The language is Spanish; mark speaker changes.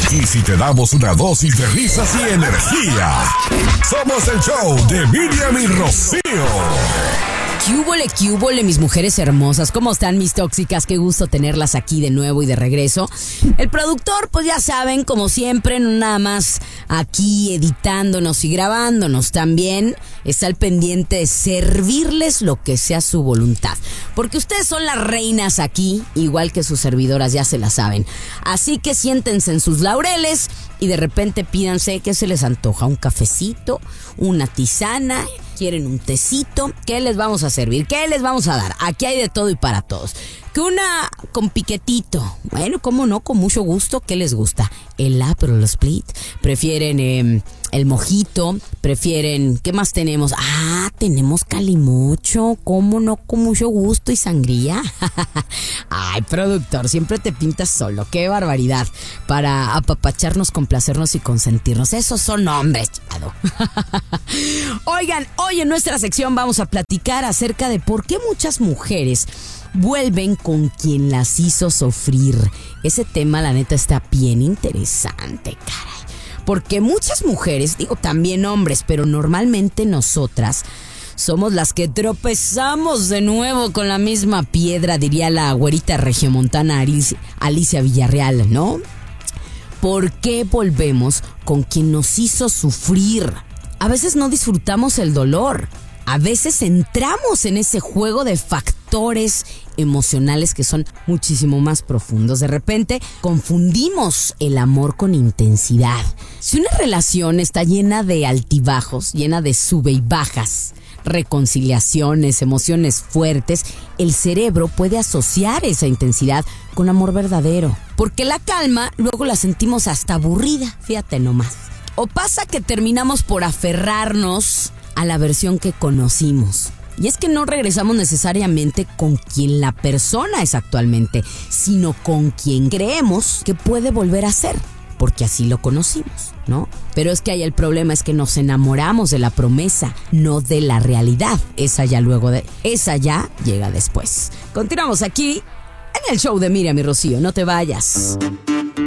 Speaker 1: Y si te damos una dosis de risas y energía, somos el show de Miriam y Rocío.
Speaker 2: ¿Qué hubole, mis mujeres hermosas? ¿Cómo están, mis tóxicas? Qué gusto tenerlas aquí de nuevo y de regreso. El productor, pues ya saben, como siempre, no nada más aquí editándonos y grabándonos, también está al pendiente de servirles lo que sea su voluntad. Porque ustedes son las reinas aquí, igual que sus servidoras, ya se la saben. Así que siéntense en sus laureles y de repente pídanse qué se les antoja. Un cafecito, una tisana, quieren un tecito. ¿Qué les vamos a servir? ¿Qué les vamos a dar? Aquí hay de todo y para todos. Que una con piquetito. Bueno, cómo no, con mucho gusto. ¿Qué les gusta? El Aperol Split. ¿Prefieren el mojito? ¿Prefieren? ¿Qué más tenemos? Tenemos calimocho. ¿Cómo no? Con mucho gusto. ¿Y sangría? Ay, productor, siempre te pintas solo. ¡Qué barbaridad! Para apapacharnos, complacernos y consentirnos. Esos son hombres, chado. Oigan, hoy en nuestra sección vamos a platicar acerca de por qué muchas mujeres vuelven con quien las hizo sufrir. Ese tema, la neta, está bien interesante, caray. Porque muchas mujeres, digo también hombres, pero normalmente nosotras somos las que tropezamos de nuevo con la misma piedra, diría la güerita regiomontana Alicia Villarreal, ¿no? ¿Por qué volvemos con quien nos hizo sufrir? A veces no disfrutamos el dolor. A veces entramos en ese juego de factores emocionales que son muchísimo más profundos. De repente confundimos el amor con intensidad. Si una relación está llena de altibajos, llena de sube y bajas, reconciliaciones, emociones fuertes, el cerebro puede asociar esa intensidad con amor verdadero. Porque la calma luego la sentimos hasta aburrida, fíjate nomás. O pasa que terminamos por aferrarnos a la versión que conocimos. Y es que no regresamos necesariamente con quien la persona es actualmente, sino con quien creemos que puede volver a ser, porque así lo conocimos, ¿no? Pero es que ahí el problema es que nos enamoramos de la promesa, no de la realidad. Esa ya llega después. Continuamos aquí en el show de Miriam y Rocío. No te vayas.